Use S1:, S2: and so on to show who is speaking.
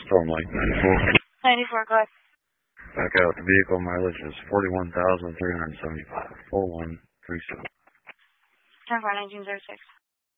S1: Storm Lake 94.
S2: 94, go ahead.
S1: Back out. The vehicle mileage is 41,375. 4137.
S2: 10-4, 1906.